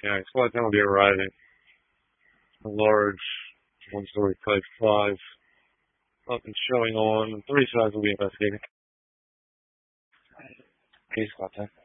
Yeah, squad 10 will be arriving. A large one-story Type 5 up and showing on. 3 sides will be investigating. Okay, squad 10.